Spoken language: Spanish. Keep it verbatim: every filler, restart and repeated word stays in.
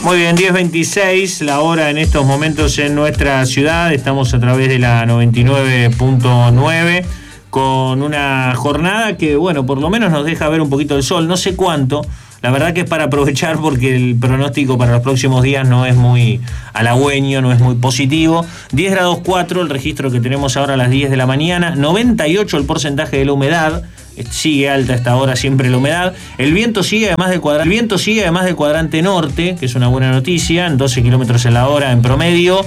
Muy bien, diez veintiséis, la hora en estos momentos en nuestra ciudad. Estamos a través de la noventa y nueve punto nueve con una jornada que, bueno, por lo menos nos deja ver un poquito el sol. No sé cuánto, la verdad que es para aprovechar porque el pronóstico para los próximos días no es muy halagüeño, no es muy positivo. diez grados cuatro el registro que tenemos ahora a las diez de la mañana, noventa y ocho el porcentaje de la humedad. Sigue alta a esta hora siempre la humedad. El viento sigue además del cuadrante, el viento sigue además del cuadrante norte, que es una buena noticia, en doce kilómetros en la hora en promedio.